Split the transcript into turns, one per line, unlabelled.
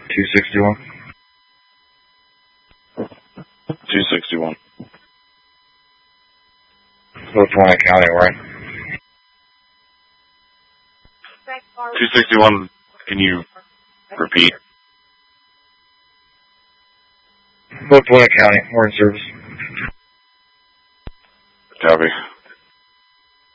261.
261.
LaPointe County, right?
261, can you repeat?
LaPointe County, we're in service.
Copy.